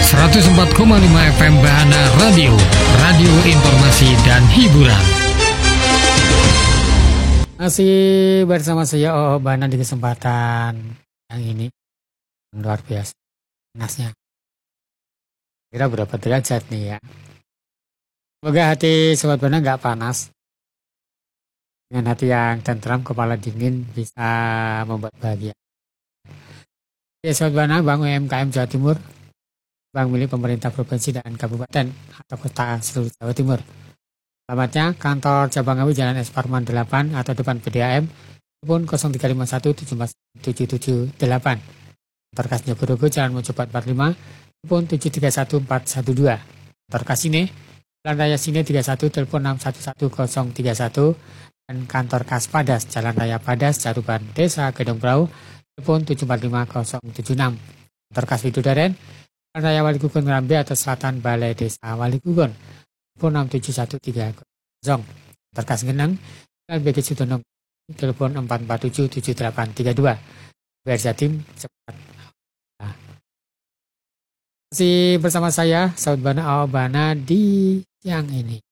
104,5 FM Bahana Radio, radio informasi dan hiburan. Masih bersama saya Bahana di kesempatan yang ini luar biasa panasnya. Kira berapa derajat nih ya? Semoga hati Sobat Bahana nggak panas. Dengan hati yang tentram, kepala dingin bisa membuat bahagia. Ya Sobat Bahana, Bank UMKM Jawa Timur, bank milik pemerintah provinsi dan kabupaten atau kota seluruh Jawa Timur. Alamatnya kantor cabang Ngawi Jalan S. Parman 8 atau depan PDAM, telepon 0351 77778. Kantor Kas Jaborogo Jalan Mojopat 45, telepon 731 412. Kantor Kas Sine, Jalan Raya Sine 31, telepon 611031. Dan kantor Kas Padas, Jalan Raya Padas, Caruban Desa Gedong Brau, telepon 745076. Kantor Kas Widodaren, Jalan Raya Wali Gugun Merambe atau Selatan Balai Desa Wali Gugun, telepon 67130. Kantor Kas Genang, Jalan BG Sudono, telepon 4477832. Biar Jatim cepat. Masih bersama saya, Saud Bana Awabana di siang ini.